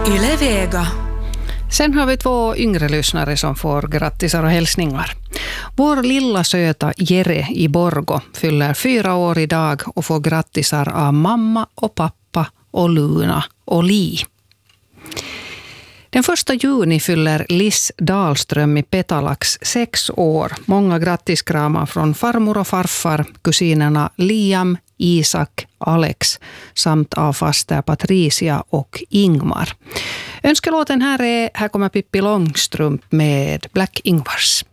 Yle Vega. Sen har vi 2 yngre lyssnare som får grattisar och hälsningar. Vår lilla söta Jere i Borgo fyller 4 år idag och får grattisar av mamma och pappa och Luna och Li. Den 1 juni fyller Liss Dahlström i Petalax 6 år. Många grattiskramar från farmor och farfar, kusinerna Liam, Isak, Alex samt av faster Patricia och Ingmar. Önskelåten här kommer Pippi Långstrump med Black Ingvars.